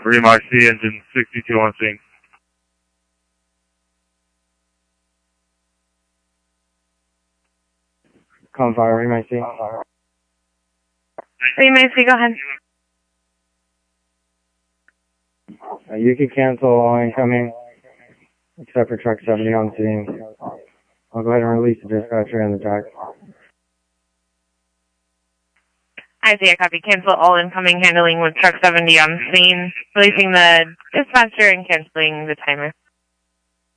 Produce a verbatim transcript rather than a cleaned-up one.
Remark C, engine sixty-two on scene. Come fire, Remark C. Remark C, go ahead. Uh, you can cancel all incoming, except for truck seventy on scene. I'll go ahead and release the dispatcher and the track. I see, I copy. Cancel all incoming handling with truck seventy on scene. Releasing the dispatcher and canceling the timer.